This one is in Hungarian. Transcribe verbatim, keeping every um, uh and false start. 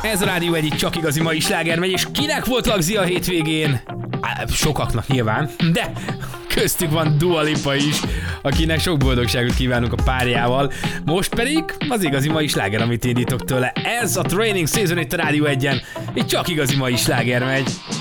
Ez a Rádió egy csak igazi mai sláger megy, és kinek volt lagzi a hétvégén? Á, sokaknak nyilván, de köztük van Dua Lipa is, akinek sok boldogságot kívánunk a párjával. Most pedig az igazi mai sláger, amit indítok tőle. Ez a Training Season itt a Rádió egyen, egy csak igazi mai sláger megy.